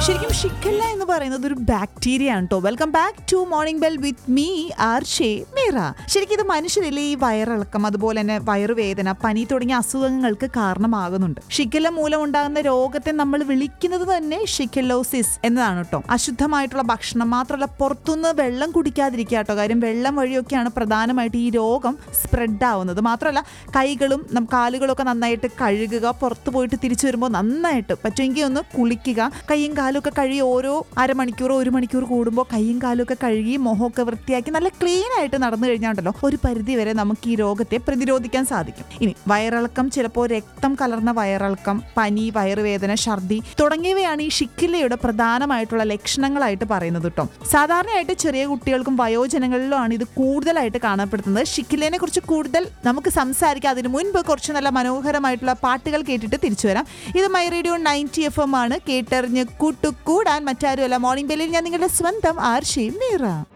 ശരിക്കും ഷിഗല്ല എന്ന് പറയുന്നത് ഒരു ബാക്ടീരിയ ആണ് കേട്ടോ. Welcome back to morning bell with me ആർഷേ Meera. ശരിക്കും ഇത് മനുഷ്യരിലെ ഈ വയറിളക്കം, അതുപോലെ തന്നെ വയറുവേദന, പനി തുടങ്ങിയ അസുഖങ്ങൾക്ക് കാരണമാകുന്നുണ്ട്. ഷിഗല്ല മൂലം ഉണ്ടാകുന്ന രോഗത്തെ നമ്മൾ വിളിക്കുന്നത് തന്നെ ഷിഗല്ലോസിസ് എന്നതാണ് കേട്ടോ. അശുദ്ധമായിട്ടുള്ള ഭക്ഷണം മാത്രമല്ല, പുറത്തുനിന്ന് വെള്ളം കുടിക്കാതിരിക്കുക കേട്ടോ. കാര്യം വെള്ളം വഴിയൊക്കെയാണ് പ്രധാനമായിട്ട് ഈ രോഗം സ്പ്രെഡ് ആവുന്നത്. മാത്രമല്ല കൈകളും കാലുകളും ഒക്കെ നന്നായിട്ട് കഴുകുക. പുറത്ത് പോയിട്ട് തിരിച്ചു വരുമ്പോൾ നന്നായിട്ട് പറ്റുമെങ്കിൽ ഒന്ന് കുളിക്കുക. കൈയും കാലൊക്കെ കഴുകി ഓരോ അരമണിക്കൂറോ 1 മണിക്കൂർ കൂടുമ്പോൾ കൈയും കാലൊക്കെ കഴുകി മുഖമൊക്കെ വൃത്തിയാക്കി നല്ല ക്ലീൻ ആയിട്ട് നടന്നു കഴിഞ്ഞാണ്ടല്ലോ ഒരു പരിധി വരെ നമുക്ക് ഈ രോഗത്തെ പ്രതിരോധിക്കാൻ സാധിക്കും. ഇനി വയറിളക്കം, ചിലപ്പോൾ രക്തം കലർന്ന വയറിളക്കം, പനി, വയറുവേദന, ഛർദി തുടങ്ങിയവയാണ് ഈ ഷിഗല്ലയുടെ പ്രധാനമായിട്ടുള്ള ലക്ഷണങ്ങളായിട്ട് പറയുന്നത് കേട്ടോ. സാധാരണയായിട്ട് ചെറിയ കുട്ടികൾക്കും വയോജനങ്ങളിലുമാണ് ഇത് കൂടുതലായിട്ട് കാണപ്പെടുന്നത്. ഷിഗല്ലയെ കുറിച്ച് കൂടുതൽ നമുക്ക് സംസാരിക്കാം. അതിന് മുൻപ് കുറച്ച് നല്ല മനോഹരമായിട്ടുള്ള പാട്ടുകൾ കേട്ടിട്ട് തിരിച്ചു വരാം. ഇത് മൈ റേഡിയോ 90 FM ആണ്. കേട്ടറിഞ്ഞ് കൂട്ടുകൂടാൻ മറ്റാരുമല്ല. മോർണിംഗ് ബെല്ലിൽ ഞാൻ നിങ്ങളുടെ സ്വന്തം ആർഷേ മീറ.